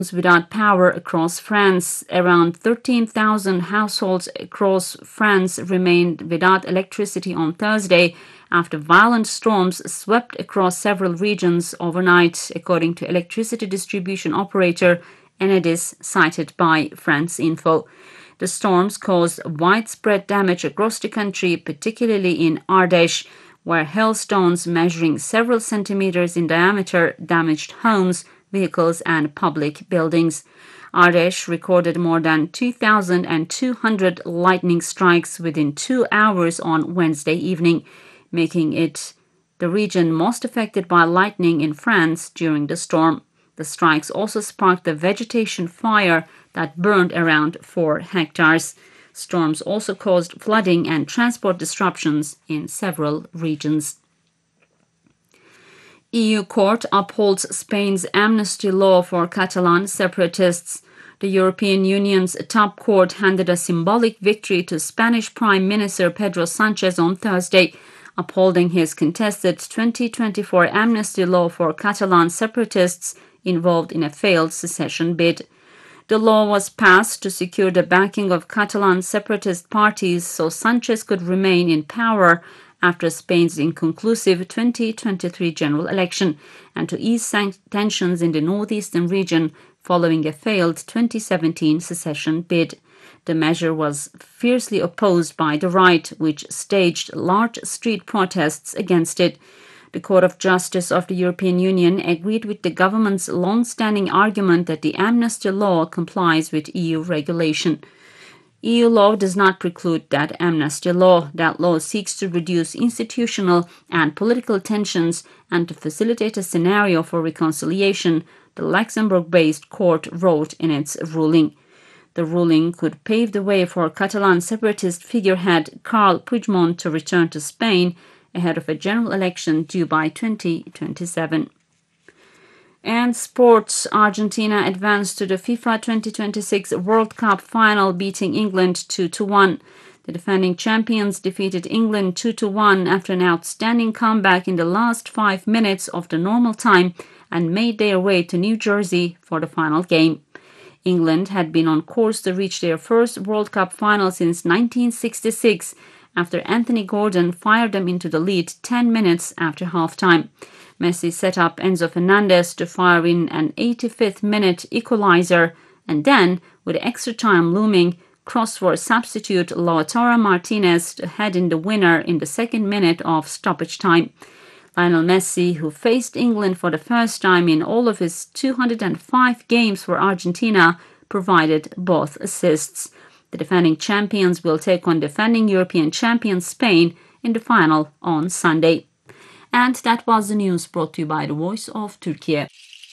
without power across France. Around 13,000 households across France remained without electricity on Thursday after violent storms swept across several regions overnight, according to electricity distribution operator Enedis, cited by France Info. The storms caused widespread damage across the country, particularly in Ardèche, where hailstones measuring several centimeters in diameter damaged homes, vehicles, and public buildings. Ardèche recorded more than 2,200 lightning strikes within 2 hours on Wednesday evening, making it the region most affected by lightning in France during the storm. The strikes also sparked a vegetation fire that burned around 4 hectares. Storms also caused flooding and transport disruptions in several regions. EU court upholds Spain's amnesty law for Catalan separatists. The European Union's top court handed a symbolic victory to Spanish Prime Minister Pedro Sanchez on Thursday, upholding his contested 2024 amnesty law for Catalan separatists involved in a failed secession bid. The law was passed to secure the backing of Catalan separatist parties so Sanchez could remain in power after Spain's inconclusive 2023 general election and to ease tensions in the northeastern region following a failed 2017 secession bid. The measure was fiercely opposed by the right, which staged large street protests against it. The Court of Justice of the European Union agreed with the government's long-standing argument that the amnesty law complies with EU regulation. EU law does not preclude that amnesty law. That law seeks to reduce institutional and political tensions and to facilitate a scenario for reconciliation, the Luxembourg-based court wrote in its ruling. The ruling could pave the way for Catalan separatist figurehead Carles Puigdemont to return to Spain ahead of a general election due by 2027. And sports, Argentina advanced to the FIFA 2026 World Cup final, beating England 2-1. The defending champions defeated England 2-1 after an outstanding comeback in the last 5 minutes of the normal time and made their way to New Jersey for the final game. England had been on course to reach their first World Cup final since 1966 after Anthony Gordon fired them into the lead 10 minutes after halftime. Messi set up Enzo Fernandez to fire in an 85th minute equalizer, and then, with extra time looming, crossed for substitute Lautaro Martinez to head in the winner in the 2nd minute of stoppage time. Lionel Messi, who faced England for the first time in all of his 205 games for Argentina, provided both assists. The defending champions will take on defending European champion Spain in the final on Sunday. And that was the news brought to you by the Voice of Turkey.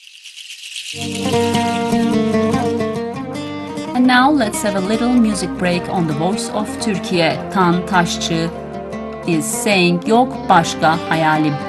And now let's have a little music break on the Voice of Turkey. Tan Taşçı is saying Yok Başka Hayalim.